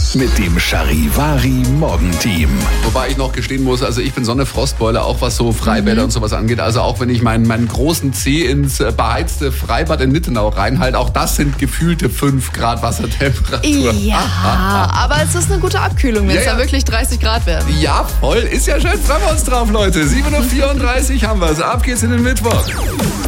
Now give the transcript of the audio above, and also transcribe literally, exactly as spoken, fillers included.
mit dem Charivari Morgenteam. Wobei ich noch gestehen muss, also ich bin so eine Frostbeule, auch was so Freibäder mhm. und sowas angeht. Also auch wenn ich meinen, meinen großen Zeh ins beheizte Freibad in Nittenau reinhalte, auch das sind gefühlte fünf Grad Wassertemperatur. Ja, aber es ist eine gute Abkühlung, wenn es ja, ja. da wirklich dreißig Grad werden. Ja, voll. Ist ja schön. Freuen wir uns drauf, Leute. sieben Uhr vierunddreißig haben wir es. Ab geht's in den Mittwoch.